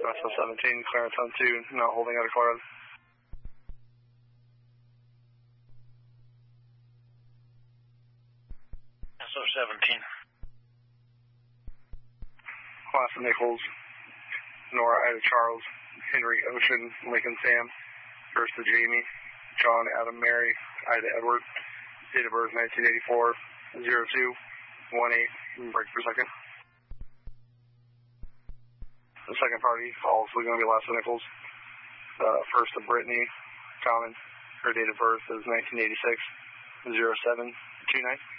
SO17, clearance on 2, not holding out of Colorado. SO17. Alaska Nichols, Nora Ida Charles, Henry Ocean, Lincoln Sam, first to Jamie, John Adam Mary, Ida Edward, date of birth 1984, 0218, break per second. The second party also going to be Alaska Nichols. First to Brittany Common, her date of birth is 1986, 0729.